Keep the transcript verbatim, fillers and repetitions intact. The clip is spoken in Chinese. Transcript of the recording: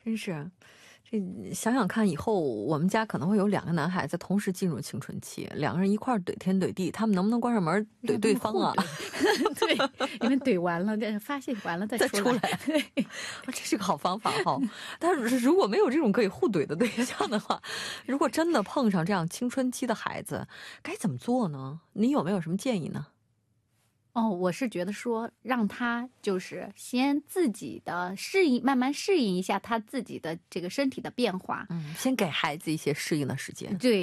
真是。这想想看，以后我们家可能会有两个男孩子同时进入青春期，两个人一块怼天怼地，他们能不能关上门怼对方啊？ 对，你们怼完了，发泄完了再出来。 再出来对，这是个好方法哈。但是如果没有这种可以互怼的对象的话，如果真的碰上这样青春期的孩子，该怎么做呢？你有没有什么建议呢？ 哦，我是觉得说让他就是先自己的适应，慢慢适应一下他自己的这个身体的变化。 嗯，先给孩子一些适应的时间。 对。